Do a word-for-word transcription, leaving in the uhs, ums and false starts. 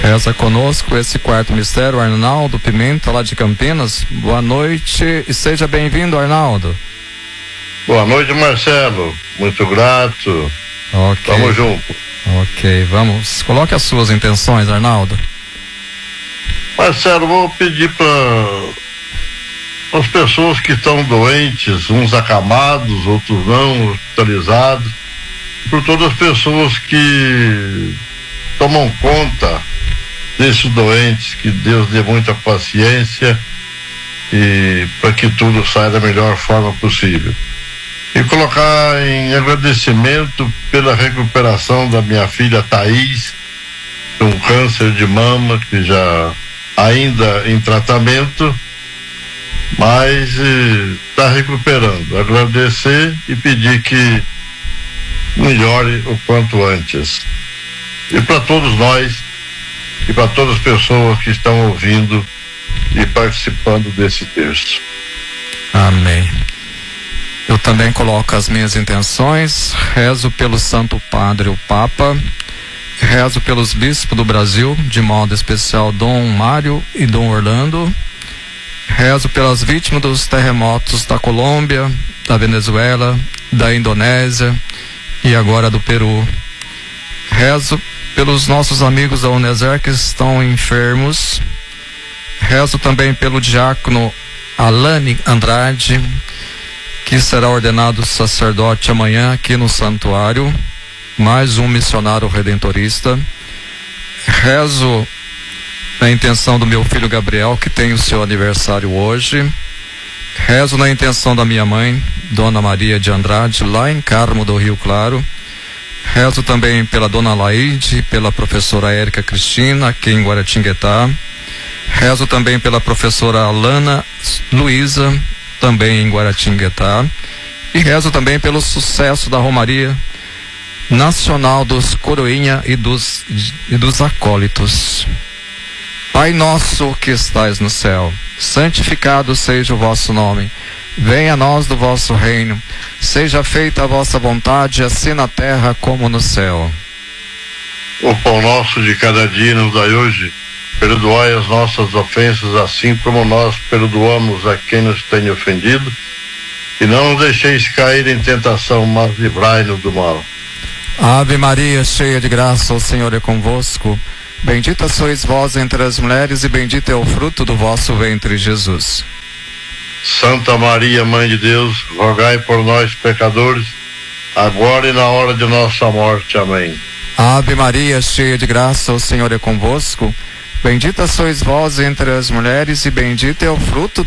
Reza conosco esse quarto mistério, Arnaldo Pimenta, lá de Campinas. Boa noite e seja bem-vindo, Arnaldo. Boa noite, Marcelo. Muito grato. Ok. Vamos junto. Ok, vamos. Coloque as suas intenções, Arnaldo. Marcelo, vou pedir para as pessoas que estão doentes, uns acamados, outros não, hospitalizados, por todas as pessoas que tomam conta desses doentes, que Deus dê muita paciência e para que tudo saia da melhor forma possível. E colocar em agradecimento pela recuperação da minha filha Thaís, um câncer de mama que já ainda em tratamento, mas está eh, recuperando. Agradecer e pedir que melhore o quanto antes. E para todos nós e para todas as pessoas que estão ouvindo e participando desse terço. Amém. Eu também coloco as minhas intenções, rezo pelo Santo Padre, o Papa, rezo pelos bispos do Brasil, de modo especial Dom Mário e Dom Orlando, rezo pelas vítimas dos terremotos da Colômbia, da Venezuela, da Indonésia e agora do Peru. Rezo pelos nossos amigos da Uneser que estão enfermos. Rezo também pelo diácono Alane Andrade, que será ordenado sacerdote amanhã aqui no santuário, mais um missionário redentorista. Rezo na intenção do meu filho Gabriel, que tem o seu aniversário hoje. Rezo na intenção da minha mãe, Dona Maria de Andrade, lá em Carmo do Rio Claro. Rezo também pela Dona Laide, pela professora Érica Cristina, aqui em Guaratinguetá. Rezo também pela professora Alana Luísa, também em Guaratinguetá. E rezo também pelo sucesso da Romaria Nacional dos Coroinha e dos, e dos Acólitos. Pai nosso que estais no céu, santificado seja o vosso nome. Venha a nós do vosso reino. Seja feita a vossa vontade, assim na terra como no céu. O pão nosso de cada dia nos dai hoje. Perdoai as nossas ofensas, assim como nós perdoamos a quem nos tem ofendido. E não nos deixeis cair em tentação, mas livrai-nos do mal. Ave Maria, cheia de graça, o Senhor é convosco. Bendita sois vós entre as mulheres e bendito é o fruto do vosso ventre, Jesus. Santa Maria, Mãe de Deus, rogai por nós, pecadores, agora e na hora de nossa morte. Amém. Ave Maria, cheia de graça, o Senhor é convosco. Bendita sois vós entre as mulheres e bendito é o fruto